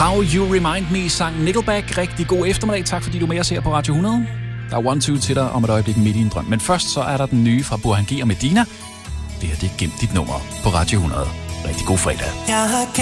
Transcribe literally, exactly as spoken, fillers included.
How You Remind Me sang Nickelback. Rigtig god eftermiddag. Tak fordi du er med os her på Radio hundrede. Der er One Two til dig om et øjeblik midt i en drøm. Men først så er der den nye fra Burhan G og Medina. Det her det er Gem dit nummer på Radio hundrede. Rigtig god fredag.